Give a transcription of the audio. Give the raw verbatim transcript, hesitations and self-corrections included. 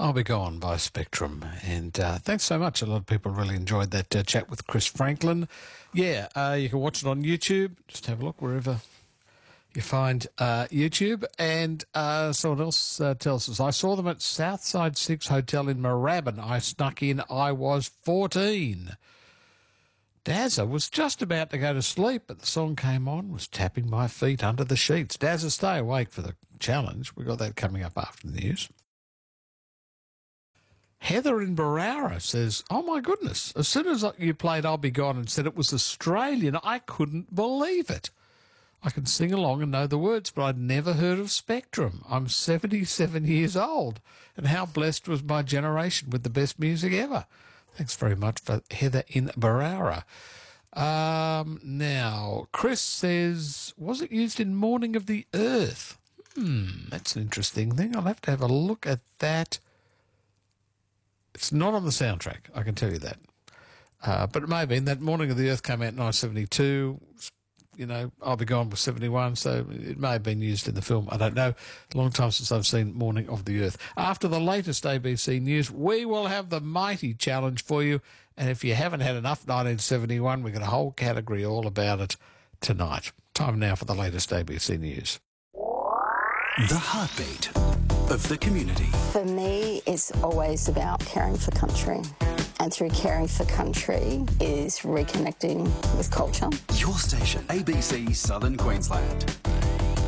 I'll Be Gone by Spectrum. And uh, thanks so much. A lot of people really enjoyed that uh, chat with Chris Franklin. Yeah, uh, you can watch it on YouTube. Just have a look wherever you find uh, YouTube. And uh, someone else uh, tells us, I saw them at Southside Six Hotel in Moorabbin. I snuck in. I was fourteen. Dazza was just about to go to sleep, but the song came on, was tapping my feet under the sheets. Dazza, stay awake for the challenge. We've got that coming up after the news. Heather in Barara says, oh, my goodness, as soon as you played I'll Be Gone and said it was Australian, I couldn't believe it. I can sing along and know the words, but I'd never heard of Spectrum. I'm seventy-seven years old, and how blessed was my generation with the best music ever. Thanks very much for Heather in Barara. Um, now, Chris says, was it used in Morning of the Earth? Hmm, that's an interesting thing. I'll have to have a look at that. It's not on the soundtrack, I can tell you that. Uh, but it may have been. That Morning of the Earth came out in nineteen seventy-two. You know, I'll Be Gone was seventy-one, so it may have been used in the film. I don't know. A long time since I've seen Morning of the Earth. After the latest A B C News, we will have the Mighty Challenge for you. And if you haven't had enough nineteen seventy-one, we've got a whole category all about it tonight. Time now for the latest A B C News. The heartbeat of the community. For me, it's always about caring for country. And through caring for country is reconnecting with culture. Your station, A B C Southern Queensland.